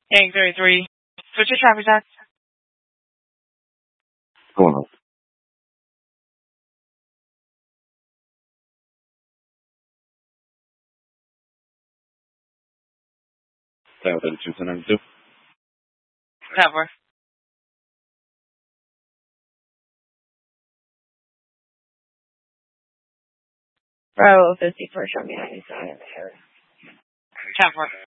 Gang 33. Switch your traffic shots. Going on. Tower 32, 1092. Cover. Bravo 54, show me how you saw it. Cover.